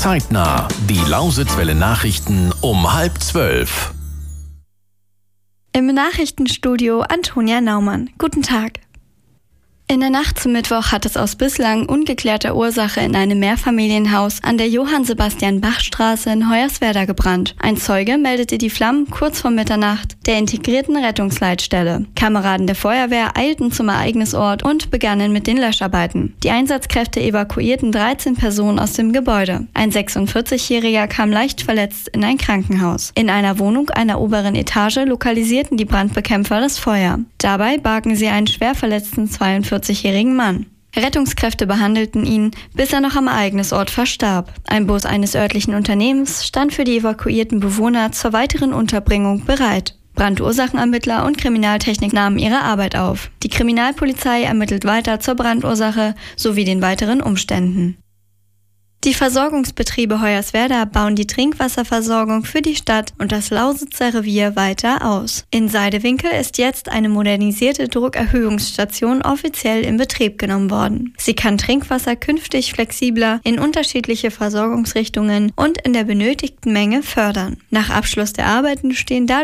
Zeitnah. Die Lausitzwelle Nachrichten um 11:30. Im Nachrichtenstudio Antonia Naumann. Guten Tag. In der Nacht zum Mittwoch hat es aus bislang ungeklärter Ursache in einem Mehrfamilienhaus an der Johann-Sebastian-Bach-Straße in Hoyerswerda gebrannt. Ein Zeuge meldete die Flammen kurz vor Mitternacht der integrierten Rettungsleitstelle. Kameraden der Feuerwehr eilten zum Ereignisort und begannen mit den Löscharbeiten. Die Einsatzkräfte evakuierten 13 Personen aus dem Gebäude. Ein 46-Jähriger kam leicht verletzt in ein Krankenhaus. In einer Wohnung einer oberen Etage lokalisierten die Brandbekämpfer das Feuer. Dabei bargen sie einen schwer verletzten 42-jährigen Mann. Rettungskräfte behandelten ihn, bis er noch am Ereignisort verstarb. Ein Bus eines örtlichen Unternehmens stand für die evakuierten Bewohner zur weiteren Unterbringung bereit. Brandursachenermittler und Kriminaltechnik nahmen ihre Arbeit auf. Die Kriminalpolizei ermittelt weiter zur Brandursache sowie den weiteren Umständen. Die Versorgungsbetriebe Hoyerswerda bauen die Trinkwasserversorgung für die Stadt und das Lausitzer Revier weiter aus. In Seidewinkel ist jetzt eine modernisierte Druckerhöhungsstation offiziell in Betrieb genommen worden. Sie kann Trinkwasser künftig flexibler in unterschiedliche Versorgungsrichtungen und in der benötigten Menge fördern. Nach Abschluss der Arbeiten stehen dadurch